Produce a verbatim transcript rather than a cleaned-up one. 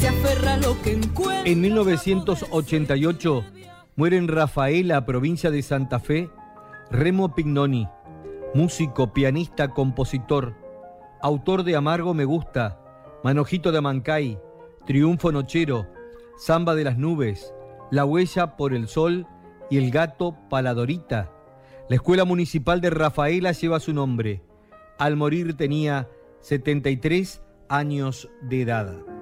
se aferra a lo que encuentra. En mil novecientos ochenta y ocho muere en Rafaela, provincia de Santa Fe, Remo Pignoni, músico, pianista, compositor, autor de Amargo me gusta, Manojito de Amancay, Triunfo Nochero, Samba de las nubes, La huella por el sol y El gato Paladorita. La Escuela Municipal de Rafaela lleva su nombre. Al morir tenía setenta y tres años de edad.